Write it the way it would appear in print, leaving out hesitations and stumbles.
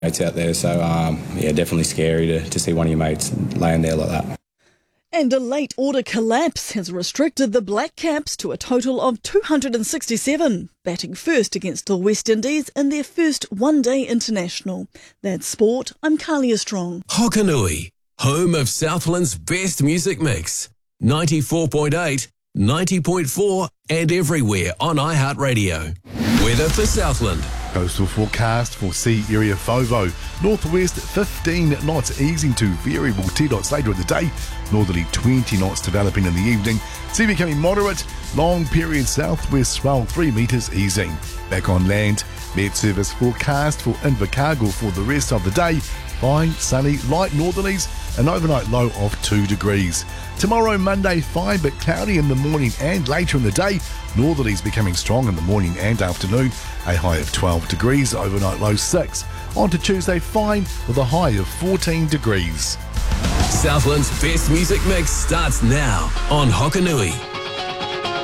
Mates out there, so definitely scary to see one of your mates laying there like that. And a late order collapse has restricted the Black Caps to a total of 267, batting first against the West Indies in their first one-day international. That's sport. I'm Kalia Strong. Hokanui, home of Southland's best music mix. 94.8, 90.4 and everywhere on iHeartRadio. Weather for Southland. Coastal forecast for sea area FOVO. Northwest 15 knots easing to variable 10 knots later in the day. Northerly 20 knots developing in the evening. Sea becoming moderate. Long period southwest swell 3 metres easing. Back on land, Met Service forecast for Invercargill for the rest of the day. Fine, sunny, light northerlies, an overnight low of 2 degrees. Tomorrow, Monday, fine but cloudy in the morning and later in the day. Northerlies becoming strong in the morning and afternoon. A high of 12 degrees, overnight low 6. On to Tuesday, fine with a high of 14 degrees. Southland's best music mix starts now on Hokanui.